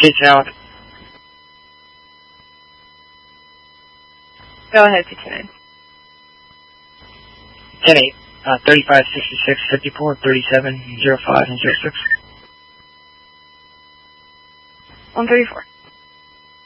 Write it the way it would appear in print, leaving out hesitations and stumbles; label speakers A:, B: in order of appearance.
A: Case Allen.
B: Go ahead, 69.
A: 10-8, 35, 66, 54, 37, 05, and 06.
B: 134.